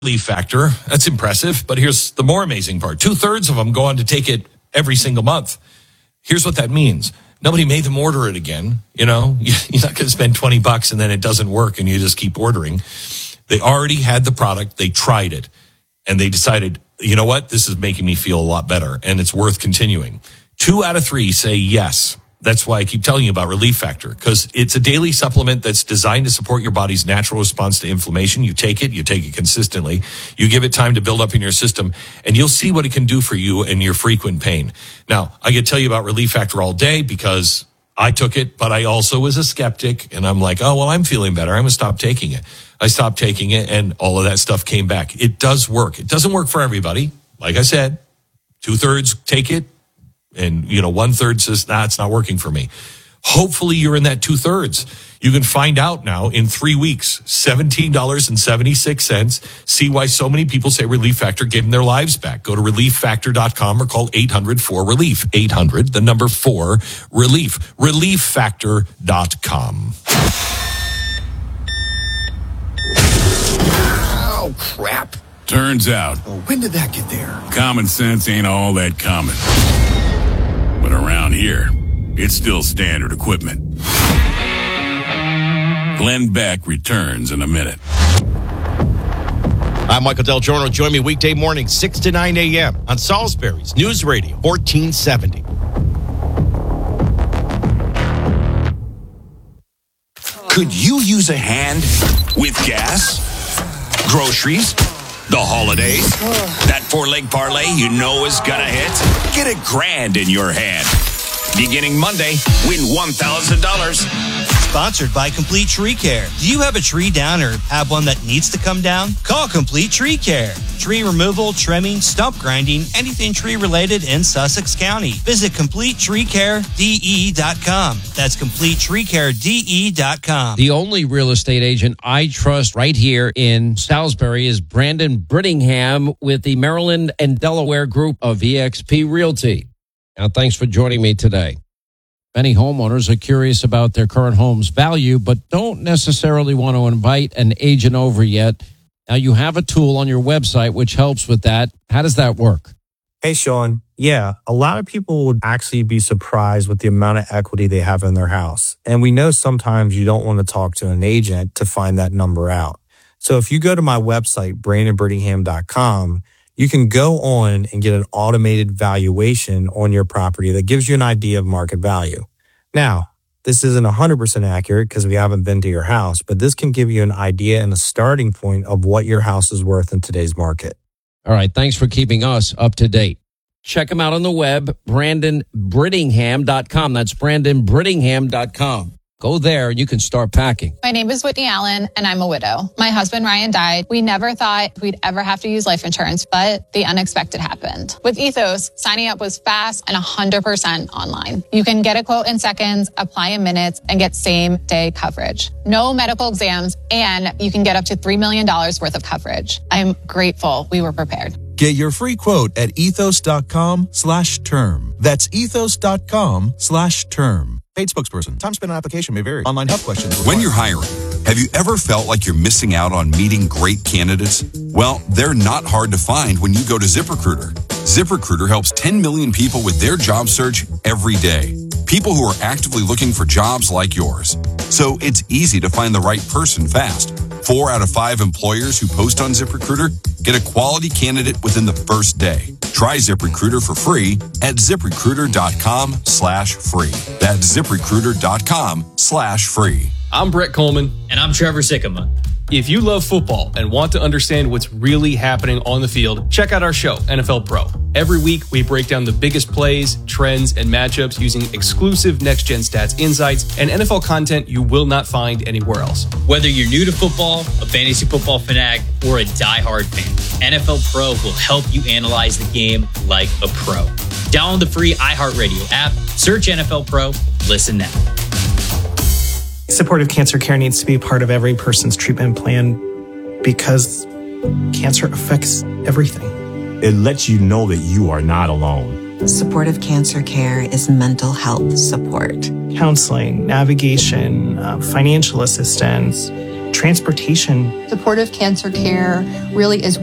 Relief Factor. That's impressive. But here's the more amazing part. 2/3 of them go on to take it every single month. Here's what that means. Nobody made them order it again. You're not going to spend $20 and then it doesn't work and you just keep ordering. They already had the product. They tried it and they decided, you know what? This is making me feel a lot better and it's worth continuing. 2 out of 3 say yes. That's why I keep telling you about Relief Factor, because it's a daily supplement that's designed to support your body's natural response to inflammation. You take it consistently. You give it time to build up in your system, and you'll see what it can do for you and your frequent pain. Now, I could tell you about Relief Factor all day because I took it, but I also was a skeptic, and I'm like, oh, well, I'm feeling better. I'm going to stop taking it. I stopped taking it, and all of that stuff came back. It does work. It doesn't work for everybody. Like I said, 2/3 take it. And, 1/3 says, it's not working for me. Hopefully you're in that 2/3. You can find out now in 3 weeks, $17.76. See why so many people say Relief Factor gave them their lives back. Go to ReliefFactor.com or call 800-4RELIEF. 800, the number 4, RELIEF. ReliefFactor.com. Oh, crap. Turns out, when did that get there? Common sense ain't all that common. But around here, it's still standard equipment. Glenn Beck returns in a minute. I'm Michael Del Giorno. Join me weekday morning, 6 to 9 a.m. on Salisbury's News Radio, 1470. Could you use a hand with gas, groceries, the holidays? That 4-leg parlay you know is gonna hit? Get $1,000 in your hand. Beginning Monday, win $1,000. Sponsored by Complete Tree Care. Do you have a tree down or have one that needs to come down? Call Complete Tree Care. Tree removal, trimming, stump grinding, anything tree related in Sussex County. Visit CompleteTreeCareDE.com. That's CompleteTreeCareDE.com. The only real estate agent I trust right here in Salisbury is Brandon Brittingham with the Maryland and Delaware group of eXp Realty. Now, thanks for joining me today. Many homeowners are curious about their current home's value, but don't necessarily want to invite an agent over yet. Now, you have a tool on your website which helps with that. How does that work? Hey, Sean. Yeah, a lot of people would actually be surprised with the amount of equity they have in their house. And we know sometimes you don't want to talk to an agent to find that number out. So if you go to my website, BrandonBrittingham.com, you can go on and get an automated valuation on your property that gives you an idea of market value. Now, this isn't 100% accurate because we haven't been to your house, but this can give you an idea and a starting point of what your house is worth in today's market. All right. Thanks for keeping us up to date. Check him out on the web, BrandonBrittingham.com. That's BrandonBrittingham.com. Go there and you can start packing. My name is Whitney Allen and I'm a widow. My husband Ryan died. We never thought we'd ever have to use life insurance, but the unexpected happened. With Ethos, signing up was fast and 100% online. You can get a quote in seconds, apply in minutes, and get same-day coverage. No medical exams, and you can get up to $3 million worth of coverage. I'm grateful we were prepared. Get your free quote at ethos.com/term. That's ethos.com/term. Paid spokesperson. Time spent on application may vary. Online health questions required. When you're hiring, have you ever felt like you're missing out on meeting great candidates? Well, they're not hard to find when you go to ZipRecruiter. ZipRecruiter helps 10 million people with their job search every day. People who are actively looking for jobs like yours. So it's easy to find the right person fast. 4 out of 5 employers who post on ZipRecruiter get a quality candidate within the first day. Try ZipRecruiter for free at ZipRecruiter.com/free. That's ZipRecruiter.com/free. I'm Brett Coleman. And I'm Trevor Sikkema. If you love football and want to understand what's really happening on the field, check out our show, NFL Pro. Every week, we break down the biggest plays, trends, and matchups using exclusive next-gen stats insights and NFL content you will not find anywhere else. Whether you're new to football, a fantasy football fanatic, or a diehard fan, NFL Pro will help you analyze the game like a pro. Download the free iHeartRadio app, search NFL Pro, listen now. Supportive cancer care needs to be part of every person's treatment plan because cancer affects everything. It lets you know that you are not alone. Supportive cancer care is mental health support. Counseling, navigation, financial assistance. transportation. Supportive cancer care really is